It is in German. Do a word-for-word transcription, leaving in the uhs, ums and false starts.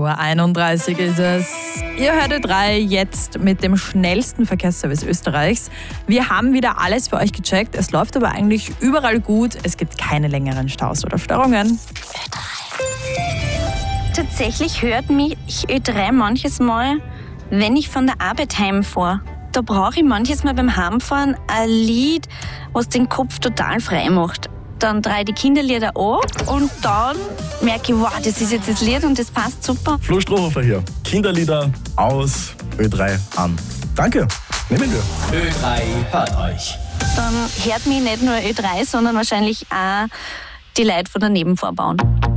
Uhr einunddreißig ist es. Ihr hört Ö drei jetzt mit dem schnellsten Verkehrsservice Österreichs. Wir haben wieder alles für euch gecheckt. Es läuft aber eigentlich überall gut. Es gibt keine längeren Staus oder Störungen. Ö drei. Tatsächlich hört mich Ö drei manches Mal, wenn ich von der Arbeit heimfahre. Da brauche ich manches Mal beim Heimfahren ein Lied, was den Kopf total frei macht. Dann drehe ich die Kinderlieder an und dann merke ich, wow, das ist jetzt das Lied und das passt super. Flo Strohhofer hier. Kinderlieder aus, Ö drei an. Danke, nehmen wir. Ö drei hört euch. Dann hört mich nicht nur Ö drei, sondern wahrscheinlich auch die Leute von der Nebenfahrbahn.